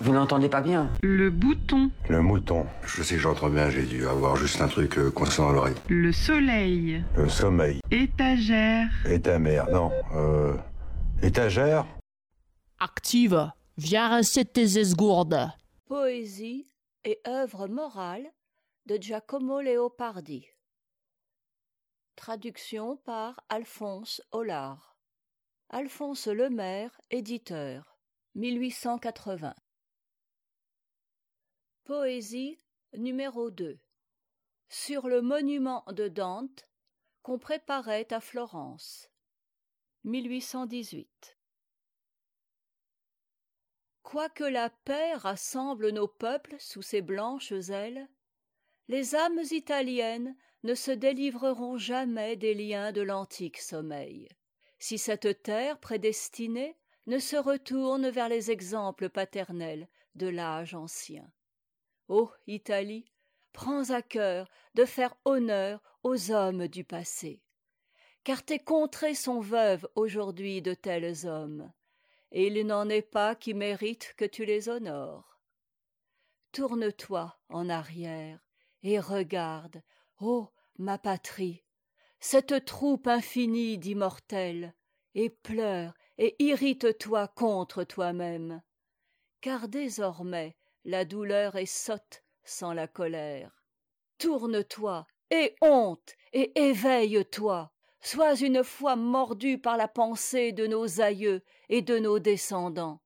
Vous n'entendez pas bien. Le bouton. Le mouton. Je sais que j'entends bien, j'ai dû avoir juste un truc coincé dans l'oreille. Le soleil. Le sommeil. Étagère. Et ta mère, non. Étagère. Active. Viens tes esgourdes. Poésie et œuvre morale de Giacomo Leopardi. Traduction par Alphonse Hollard. Alphonse Lemaire, éditeur. 1880. Poésie numéro 2. Sur le monument de Dante qu'on préparait à Florence. 1818. Quoique la paix rassemble nos peuples sous ses blanches ailes, les âmes italiennes ne se délivreront jamais des liens de l'antique sommeil, si cette terre prédestinée ne se retourne vers les exemples paternels de l'âge ancien. Ô Italie, prends à cœur de faire honneur aux hommes du passé, car tes contrées sont veuves aujourd'hui de tels hommes, et il n'en est pas qui méritent que tu les honores. Tourne-toi en arrière et regarde, ô ma patrie, cette troupe infinie d'immortels, et pleure et irrite-toi contre toi-même, car désormais la douleur est sotte sans la colère. Tourne-toi, aie honte et éveille-toi, sois une fois mordu par la pensée de nos aïeux et de nos descendants.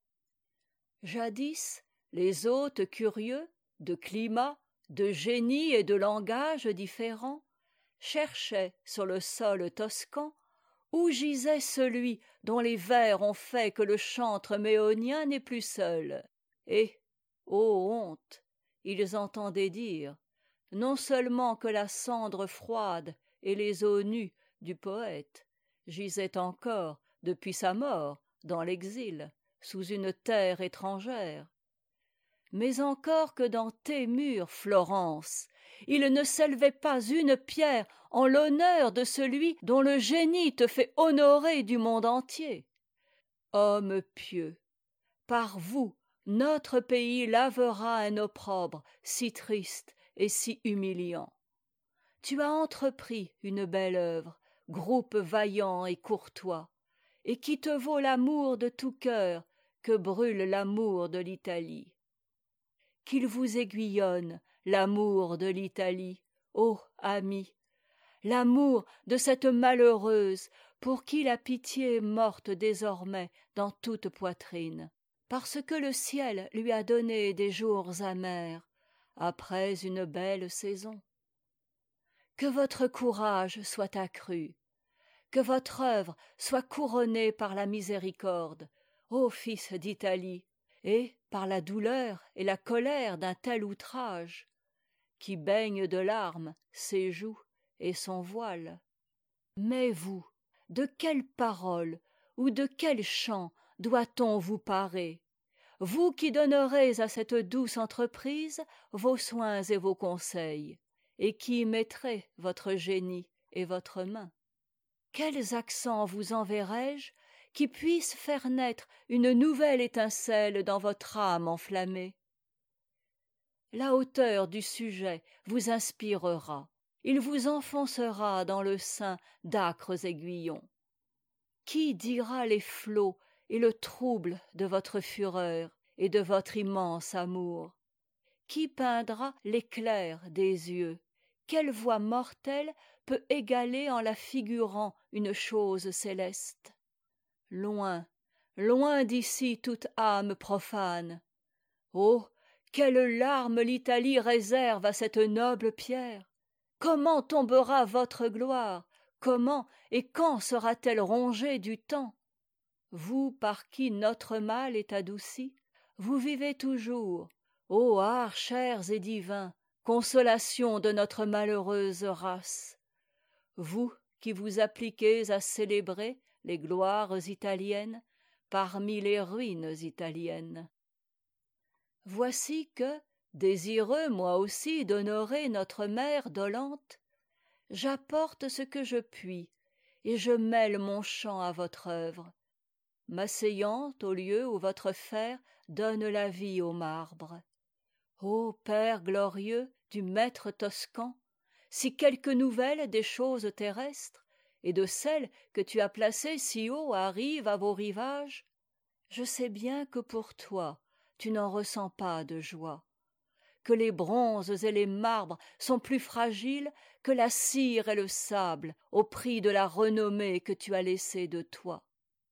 Jadis, les hôtes curieux, de climat, de génie et de langage différents, cherchaient sur le sol toscan où gisait celui dont les vers ont fait que le chantre méonien n'est plus seul. Et, ô honte, ils entendaient dire, non seulement que la cendre froide et les os nus du poète gisaient encore, depuis sa mort, dans l'exil, sous une terre étrangère, mais encore que dans tes murs, Florence, il ne s'élevait pas une pierre en l'honneur de celui dont le génie te fait honorer du monde entier. Hommes pieux, par vous, notre pays lavera un opprobre si triste et si humiliant. Tu as entrepris une belle œuvre, groupe vaillant et courtois, et qui te vaut l'amour de tout cœur que brûle l'amour de l'Italie. Qu'il vous aiguillonne l'amour de l'Italie, ô amis, l'amour de cette malheureuse pour qui la pitié est morte désormais dans toute poitrine, parce que le ciel lui a donné des jours amers après une belle saison. Que votre courage soit accru, que votre œuvre soit couronnée par la miséricorde, ô fils d'Italie, et par la douleur et la colère d'un tel outrage, qui baigne de larmes ses joues et son voile. Mais vous, de quelles paroles ou de quel chant doit-on vous parer, vous qui donnerez à cette douce entreprise vos soins et vos conseils, et qui y mettrez votre génie et votre main? Quels accents vous enverrai-je qui puissent faire naître une nouvelle étincelle dans votre âme enflammée? La hauteur du sujet vous inspirera, il vous enfoncera dans le sein d'âcres aiguillons. Qui dira les flots et le trouble de votre fureur et de votre immense amour? Qui peindra l'éclair des yeux? Quelle voix mortelle peut égaler en la figurant une chose céleste? Loin, loin d'ici toute âme profane. Oh, quelles larmes l'Italie réserve à cette noble pierre! Comment tombera votre gloire? Comment et quand sera-t-elle rongée du temps? Vous par qui notre mal est adouci, vous vivez toujours, ô arts chers et divins, consolation de notre malheureuse race. Vous qui vous appliquez à célébrer les gloires italiennes parmi les ruines italiennes. Voici que, désireux moi aussi d'honorer notre mère dolente, j'apporte ce que je puis et je mêle mon chant à votre œuvre, m'asseyant au lieu où votre fer donne la vie au marbre. Ô père glorieux du maître toscan, si quelque nouvelle des choses terrestres et de celles que tu as placées si haut arrive à vos rivages, je sais bien que pour toi tu n'en ressens pas de joie, que les bronzes et les marbres sont plus fragiles que la cire et le sable au prix de la renommée que tu as laissée de toi.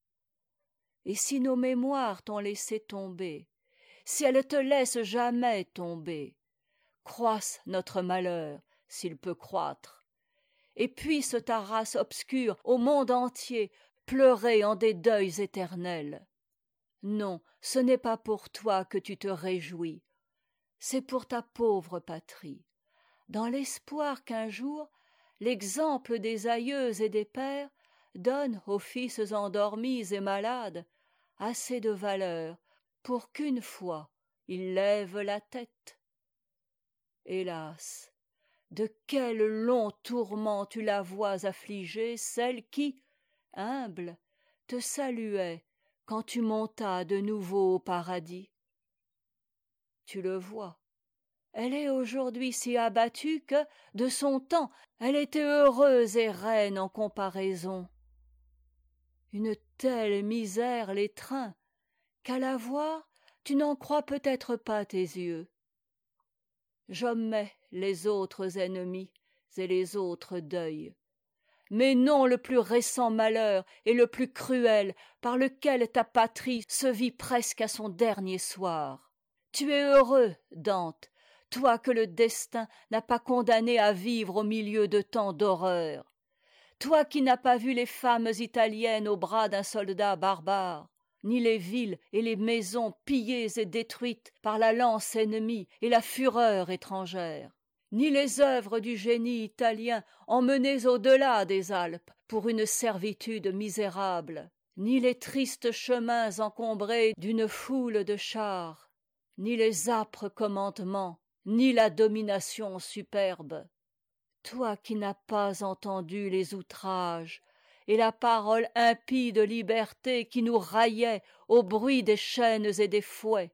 Et si nos mémoires t'ont laissé tomber, si elles te laissent jamais tomber, croisse notre malheur s'il peut croître, et puisse ta race obscure au monde entier pleurer en des deuils éternels. Non, ce n'est pas pour toi que tu te réjouis, c'est pour ta pauvre patrie, dans l'espoir qu'un jour l'exemple des aïeux et des pères donne aux fils endormis et malades assez de valeur pour qu'une fois ils lèvent la tête. Hélas, de quel long tourment tu la vois affligée, celle qui, humble, te saluait quand tu montas de nouveau au paradis. Tu le vois, elle est aujourd'hui si abattue que, de son temps, elle était heureuse et reine en comparaison. Une telle misère l'étreint qu'à la voir, tu n'en crois peut-être pas tes yeux. J'omets les autres ennemis et les autres deuils, mais non le plus récent malheur et le plus cruel par lequel ta patrie se vit presque à son dernier soir. Tu es heureux, Dante, toi que le destin n'a pas condamné à vivre au milieu de tant d'horreurs, toi qui n'as pas vu les femmes italiennes au bras d'un soldat barbare, ni les villes et les maisons pillées et détruites par la lance ennemie et la fureur étrangère, ni les œuvres du génie italien emmenées au-delà des Alpes pour une servitude misérable, ni les tristes chemins encombrés d'une foule de chars, ni les âpres commandements, ni la domination superbe. Toi qui n'as pas entendu les outrages et la parole impie de liberté qui nous raillait au bruit des chaînes et des fouets.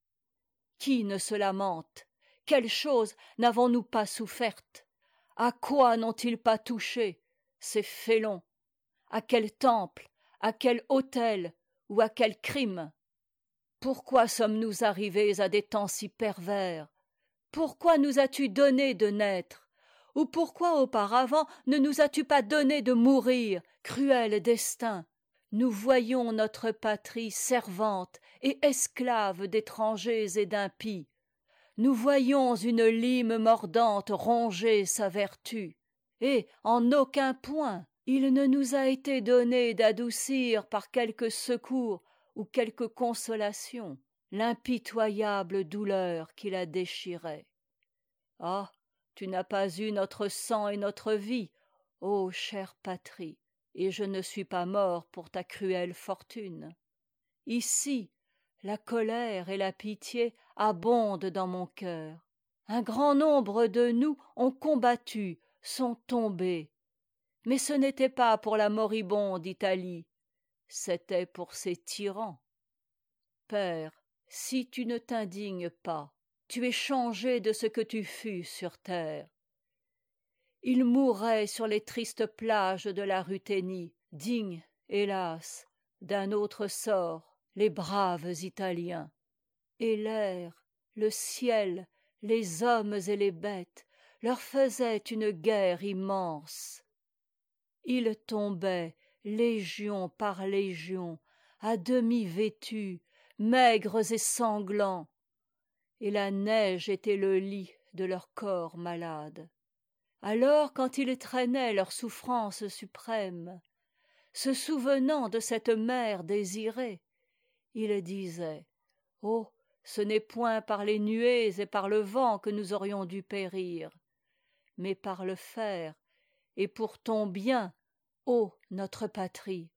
Qui ne se lamente? Quelles choses n'avons-nous pas souffertes? À quoi n'ont-ils pas touché, ces félons? À quel temple, à quel autel ou à quel crime? Pourquoi sommes-nous arrivés à des temps si pervers? Pourquoi nous as-tu donné de naître? Ou pourquoi auparavant ne nous as-tu pas donné de mourir, cruel destin? Nous voyons notre patrie servante et esclave d'étrangers et d'impies. Nous voyons une lime mordante ronger sa vertu. Et en aucun point il ne nous a été donné d'adoucir par quelque secours ou quelque consolation l'impitoyable douleur qui la déchirait. Ah, tu n'as pas eu notre sang et notre vie, ô chère patrie, et je ne suis pas mort pour ta cruelle fortune. Ici, la colère et la pitié abondent dans mon cœur. Un grand nombre de nous ont combattu, sont tombés. Mais ce n'était pas pour la moribonde Italie, c'était pour ses tyrans. Père, si tu ne t'indignes pas, tu es changé de ce que tu fus sur terre. Ils mourraient sur les tristes plages de la Ruthénie, dignes, hélas, d'un autre sort, les braves Italiens. Et l'air, le ciel, les hommes et les bêtes leur faisaient une guerre immense. Ils tombaient, légion par légion, à demi vêtus, maigres et sanglants, et la neige était le lit de leurs corps malades. Alors, quand ils traînaient leur souffrance suprême, se souvenant de cette mère désirée, ils disaient: oh, ce n'est point par les nuées et par le vent que nous aurions dû périr, mais par le fer, et pour ton bien, ô notre patrie.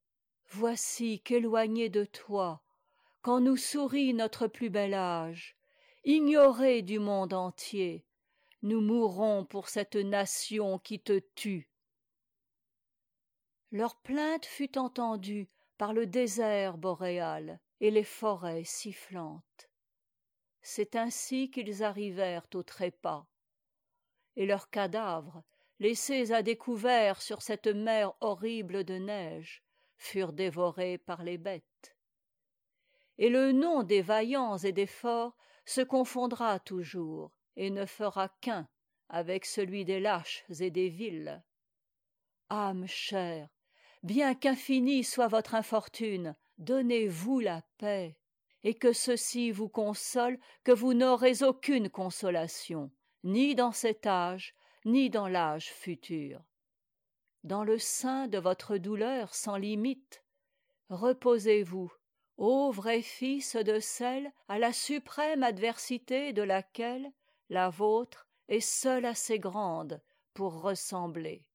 Voici qu'éloignés de toi, quand nous sourit notre plus bel âge, ignorés du monde entier, nous mourrons pour cette nation qui te tue. Leur plainte fut entendue par le désert boréal et les forêts sifflantes. C'est ainsi qu'ils arrivèrent au trépas, et leurs cadavres, laissés à découvert sur cette mer horrible de neige, furent dévorés par les bêtes. Et le nom des vaillants et des forts se confondra toujours, et ne fera qu'un avec celui des lâches et des vils. Âme chère, bien qu'infinie soit votre infortune, donnez-vous la paix, et que ceci vous console, que vous n'aurez aucune consolation, ni dans cet âge, ni dans l'âge futur. Dans le sein de votre douleur sans limite, reposez-vous, ô vrai fils de celle à la suprême adversité de laquelle la vôtre est seule assez grande pour ressembler.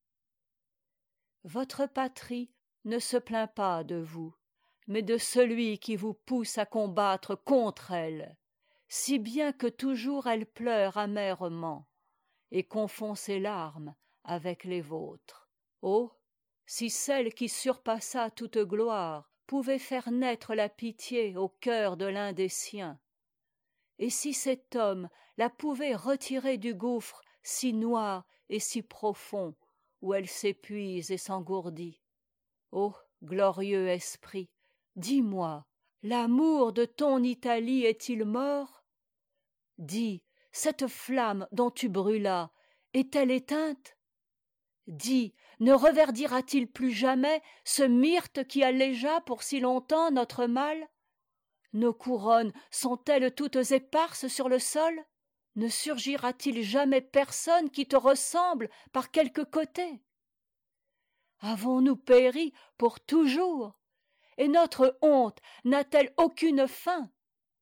Votre patrie ne se plaint pas de vous, mais de celui qui vous pousse à combattre contre elle, si bien que toujours elle pleure amèrement et confond ses larmes avec les vôtres. Oh, si celle qui surpassa toute gloire pouvait faire naître la pitié au cœur de l'un des siens, et si cet homme la pouvait retirer du gouffre si noir et si profond où elle s'épuise et s'engourdit. Ô glorieux esprit, dis-moi, l'amour de ton Italie est-il mort? Dis, cette flamme dont tu brûlas, est-elle éteinte? Dis, ne reverdira-t-il plus jamais ce myrte qui allégea pour si longtemps notre mal? Nos couronnes sont-elles toutes éparses sur le sol? Ne surgira-t-il jamais personne qui te ressemble par quelque côté? Avons-nous péri pour toujours? Et notre honte n'a-t-elle aucune fin?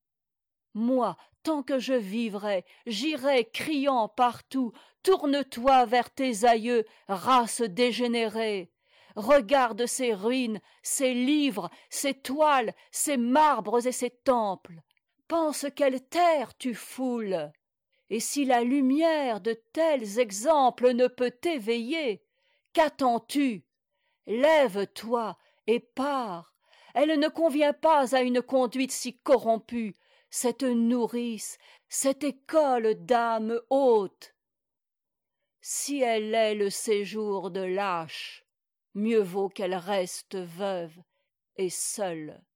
Moi, tant que je vivrai, j'irai criant partout: tourne-toi vers tes aïeux, race dégénérée! Regarde ces ruines, ces livres, ces toiles, ces marbres et ces temples. Pense quelle terre tu foules! Et si la lumière de tels exemples ne peut t'éveiller, qu'attends-tu? Lève-toi et pars. Elle ne convient pas à une conduite si corrompue, cette nourrice, cette école d'âmes hautes. Si elle est le séjour de lâches, mieux vaut qu'elle reste veuve et seule.